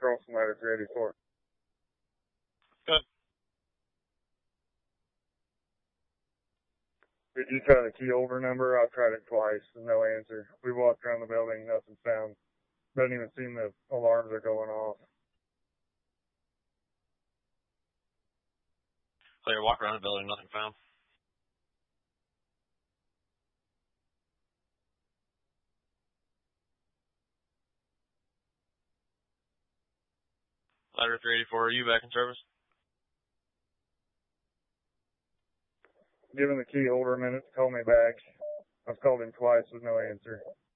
crossing ladder 384. Good. Did you try the key holder number? I've tried it twice, no answer. We walked around the building, nothing found. Doesn't even seem the alarms are going off. So you walk around the building, nothing found. Ladder 384, are you back in service? Give him the key holder a minute to call me back. I've called him twice with no answer.